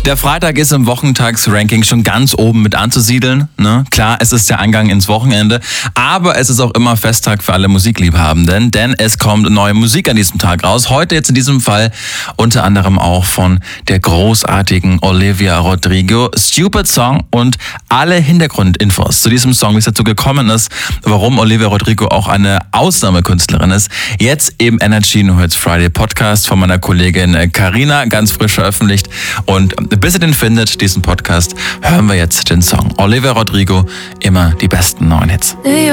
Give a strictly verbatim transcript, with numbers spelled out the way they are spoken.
Der Freitag ist im Wochentagsranking schon ganz oben mit anzusiedeln. Ne? Klar, es ist der Eingang ins Wochenende, aber es ist auch immer Festtag für alle Musikliebhabenden, denn es kommt neue Musik an diesem Tag raus. Heute jetzt in diesem Fall unter anderem auch von der großartigen Olivia Rodrigo. Stupid Song und alle Hintergrundinfos zu diesem Song, wie es dazu gekommen ist, warum Olivia Rodrigo auch eine Ausnahmekünstlerin ist. Jetzt im Energy No Hits Friday Podcast von meiner Kollegin Carina, ganz frisch veröffentlicht. Und bis ihr den findet, diesen Podcast, hören wir jetzt den Song Olivia Rodrigo, immer die besten neuen Hits.